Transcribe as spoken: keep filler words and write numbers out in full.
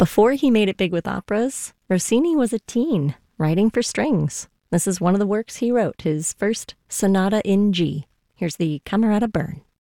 Before he made it big with operas, Rossini was a teen, writing for strings. This is one of the works he wrote, his first Sonata in G. Here's the Camerata Burn.